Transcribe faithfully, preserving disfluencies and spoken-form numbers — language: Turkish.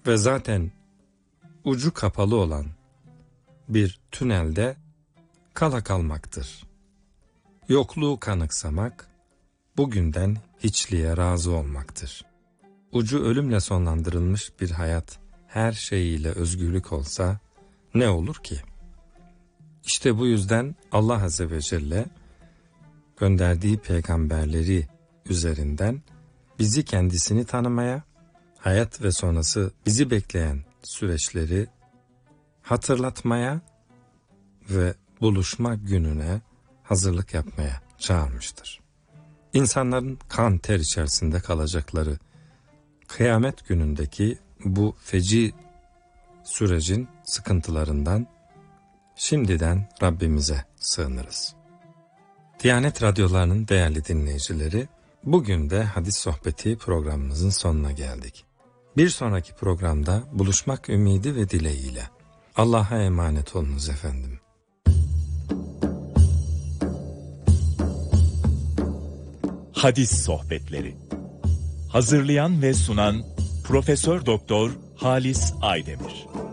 ve zaten ucu kapalı olan bir tünelde kala kalmaktır. Yokluğu kanıksamak, bugünden hiçliğe razı olmaktır. Ucu ölümle sonlandırılmış bir hayat her şeyiyle özgürlük olsa ne olur ki? İşte bu yüzden Allah Azze ve Celle gönderdiği peygamberleri üzerinden bizi kendisini tanımaya, hayat ve sonrası bizi bekleyen süreçleri hatırlatmaya ve buluşma gününe hazırlık yapmaya çağırmıştır. İnsanların kan ter içerisinde kalacakları kıyamet günündeki bu feci sürecin sıkıntılarından şimdiden Rabbimize sığınırız. Diyanet Radyoları'nın değerli dinleyicileri, bugün de hadis sohbeti programımızın sonuna geldik. Bir sonraki programda buluşmak ümidi ve dileğiyle. Allah'a emanet olunuz efendim. Hadis sohbetleri. Hazırlayan ve sunan Profesör Doktor Halis Aydemir.